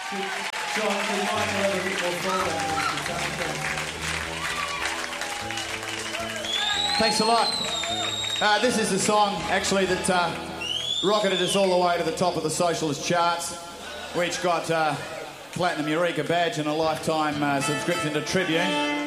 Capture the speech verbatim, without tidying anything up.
John, we might have a bit more forward. Thanks a lot. Uh, this is a song, actually, that uh, rocketed us all the way to the top of the socialist charts, which got uh, Platinum Eureka badge and a lifetime uh, subscription to Tribune.